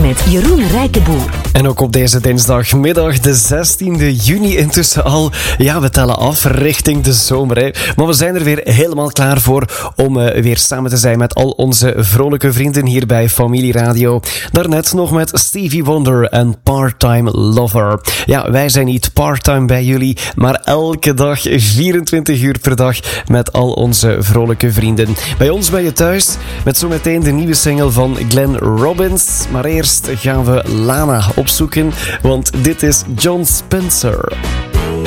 met Jeroen Rijkenboer. En ook op deze dinsdagmiddag, de 16e juni intussen al. Ja, we tellen af richting de zomer. Hè. Maar we zijn er weer helemaal klaar voor om weer samen te zijn met al onze vrolijke vrienden hier bij Familie Radio. Daarnet nog met Stevie Wonder en Part-Time Lover. Ja, wij zijn niet part-time bij jullie, maar elke dag, 24 uur per dag, met al onze vrolijke vrienden. Bij ons ben je thuis met zometeen de nieuwe single van Glenn Robbins. Maar eerst gaan we Lana opzoeken, want dit is John Spencer.